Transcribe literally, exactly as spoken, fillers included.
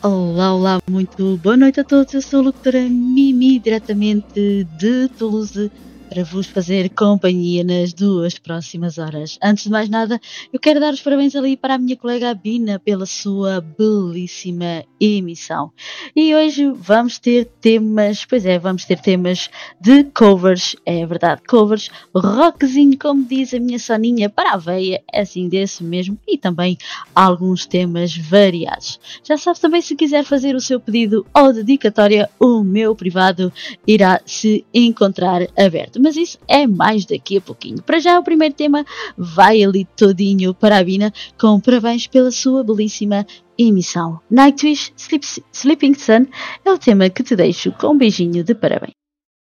Olá, olá, muito boa noite a todos. Eu sou a locutora Mimi, diretamente de Toulouse, para vos fazer companhia nas duas próximas horas. Antes de mais nada, eu quero dar os parabéns ali para a minha colega Bina pela sua belíssima emissão. E hoje vamos ter temas, pois é, vamos ter temas de covers, é verdade, covers, rockzinho, como diz a minha soninha, para a veia, é assim desse mesmo, e também alguns temas variados. Já sabe também, se quiser fazer o seu pedido ou dedicatória, o meu privado irá se encontrar aberto. Mas isso é mais daqui a pouquinho. Para já, o primeiro tema vai ali todinho para a Bina, com parabéns pela sua belíssima emissão. Nightwish Sleep, Sleeping Sun é o tema que te deixo com um beijinho de parabéns.